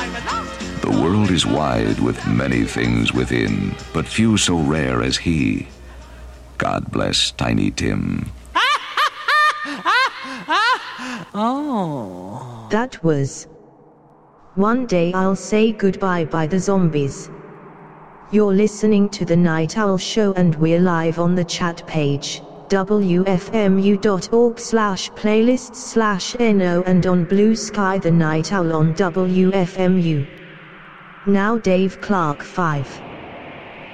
The world is wide with many things within, but few so rare as he. God bless Tiny Tim. Oh. That was One Day I'll Say Goodbye by the Zombies. You're listening to The Night Owl Show and we're live on the chat page, wfmu.org/playlists/no and on Blue Sky The Night Owl on WFMU. Now Dave Clark 5.